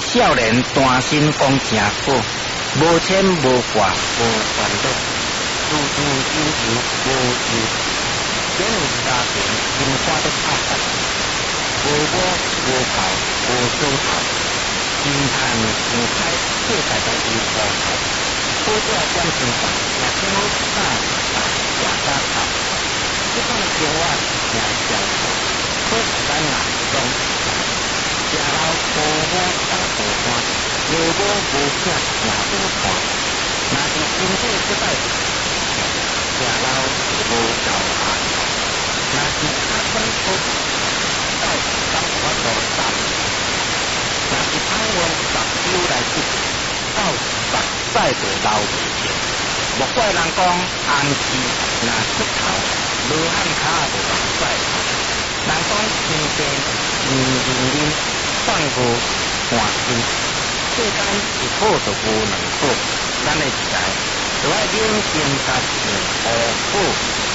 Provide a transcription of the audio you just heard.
少年单身讲正好，无牵无挂无烦恼，自自悠悠无忧，勉有家庭心肝都拍拍，无母无靠无所靠，金叹金开世界都有无靠，好在点心饭也挺好打也打靠，这种生活也相好，可是咱人中。食老无母当无官，无母无囝也无伴。若是身体不带食老无够下，若是阿公好带当我做担，若是盼望目睭来得，到目屎就流袂停。莫怪人讲红气若出头，无汉骹就目屎头。人讲生病认算无换心，世间一好就无两好，咱会知，就爱冷静家己，好好